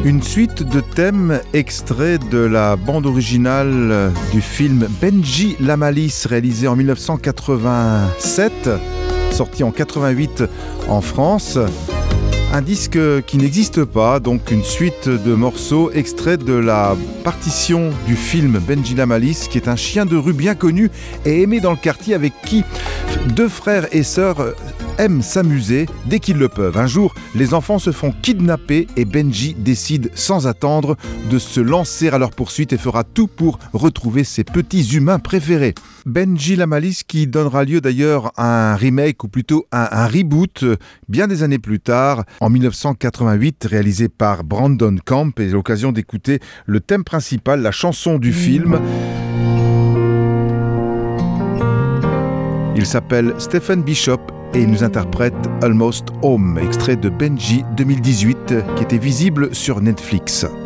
Une suite de thèmes extraits de la bande originale du film Benji la Malice, réalisé en 1987, sorti en 88 en France. Un disque qui n'existe pas, donc une suite de morceaux extraits de la partition du film Benji la Malice, qui est un chien de rue bien connu et aimé dans le quartier, avec qui deux frères et sœurs aiment s'amuser dès qu'ils le peuvent. Un jour, les enfants se font kidnapper et Benji décide sans attendre de se lancer à leur poursuite et fera tout pour retrouver ses petits humains préférés. Benji la Malice qui donnera lieu d'ailleurs à un remake, ou plutôt un reboot, bien des années plus tard, en 1988, réalisé par Brandon Camp, et l'occasion d'écouter le thème principal, la chanson du film. Il s'appelle Stephen Bishop et il nous interprète Almost Home, extrait de Benji 2018 qui était visible sur Netflix.